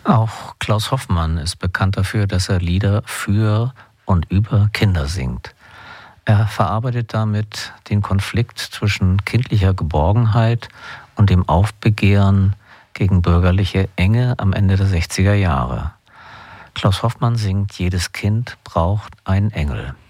Auch Klaus Hoffmann ist bekannt dafür, dass er Lieder für und über Kinder singt. Er verarbeitet damit den Konflikt zwischen kindlicher Geborgenheit und dem Aufbegehren gegen bürgerliche Enge am Ende der 60er Jahre. Klaus Hoffmann singt: Jedes Kind braucht einen Engel.